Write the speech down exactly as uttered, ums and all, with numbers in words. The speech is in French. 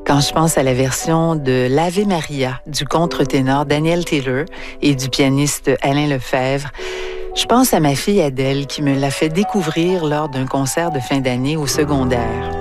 Quand je pense à la version de l'Ave Maria du contre-ténor Daniel Taylor et du pianiste Alain Lefebvre, je pense à ma fille Adèle qui me l'a fait découvrir lors d'un concert de fin d'année au secondaire.